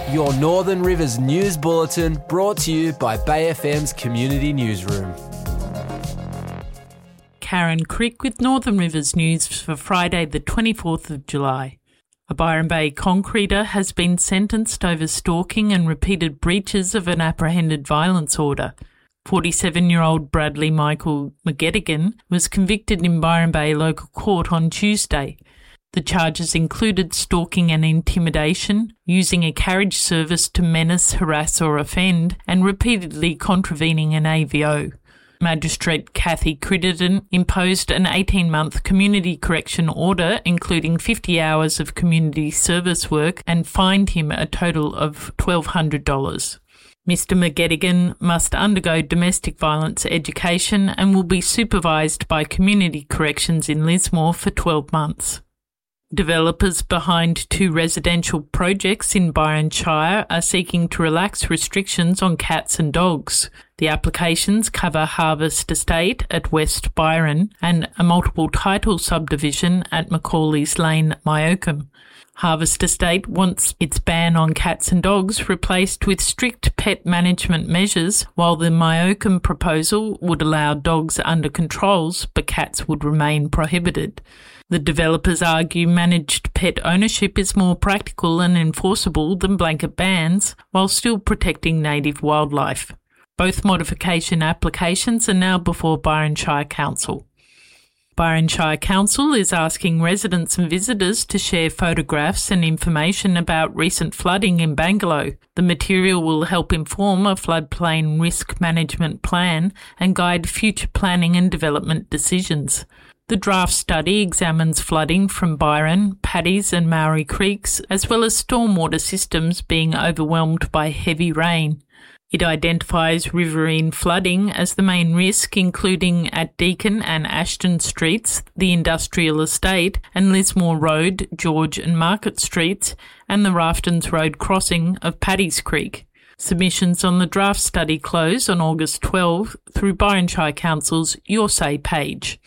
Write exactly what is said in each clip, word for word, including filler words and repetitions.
Your Northern Rivers News Bulletin, brought to you by Bay F M's Community Newsroom. Karen Crick with Northern Rivers News for Friday the twenty-fourth of July. A Byron Bay concreter has been sentenced over stalking and repeated breaches of an apprehended violence order. forty-seven-year-old Bradley Michael McGettigan was convicted in Byron Bay local court on Tuesday. The charges included stalking and intimidation, using a carriage service to menace, harass or offend, and repeatedly contravening an A V O. Magistrate Kathy Crittenden imposed an eighteen-month community correction order, including fifty hours of community service work, and fined him a total of twelve hundred dollars. Mister McGettigan must undergo domestic violence education and will be supervised by Community Corrections in Lismore for twelve months. Developers behind two residential projects in Byron Shire are seeking to relax restrictions on cats and dogs. The applications cover Harvest Estate at West Byron and a multiple title subdivision at Macaulay's Lane, Myocombe. Harvest Estate wants its ban on cats and dogs replaced with strict pet management measures, while the Myocombe proposal would allow dogs under controls but cats would remain prohibited. The developers argue managed pet ownership is more practical and enforceable than blanket bans, while still protecting native wildlife. Both modification applications are now before Byron Shire Council. Byron Shire Council is asking residents and visitors to share photographs and information about recent flooding in Bangalow. The material will help inform a floodplain risk management plan and guide future planning and development decisions. The draft study examines flooding from Byron, Paddy's and Maori creeks, as well as stormwater systems being overwhelmed by heavy rain. It identifies riverine flooding as the main risk, including at Deakin and Ashton Streets, the Industrial Estate, and Lismore Road, George and Market Streets, and the Raftons Road crossing of Paddy's Creek. Submissions on the draft study close on August twelfth through Byron Shire Council's Your Say page.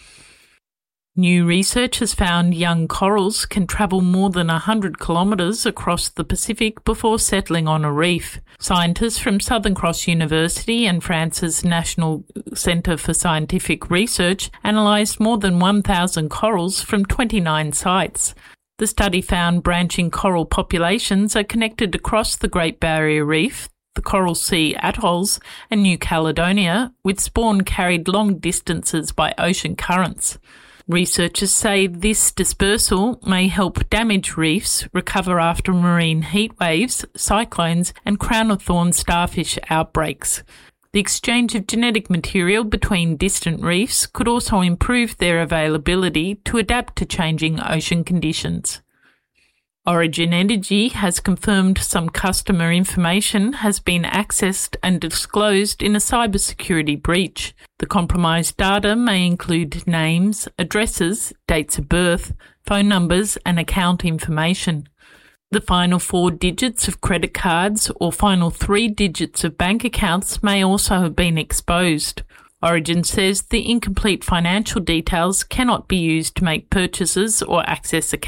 New research has found young corals can travel more than one hundred kilometres across the Pacific before settling on a reef. Scientists from Southern Cross University and France's National Centre for Scientific Research analysed more than one thousand corals from twenty-nine sites. The study found branching coral populations are connected across the Great Barrier Reef, the Coral Sea atolls and New Caledonia, with spawn carried long distances by ocean currents. Researchers say this dispersal may help damaged reefs recover after marine heat waves, cyclones and crown-of-thorns starfish outbreaks. The exchange of genetic material between distant reefs could also improve their availability to adapt to changing ocean conditions. Origin Energy has confirmed some customer information has been accessed and disclosed in a cybersecurity breach. The compromised data may include names, addresses, dates of birth, phone numbers and account information. The final four digits of credit cards or final three digits of bank accounts may also have been exposed. Origin says the incomplete financial details cannot be used to make purchases or access accounts.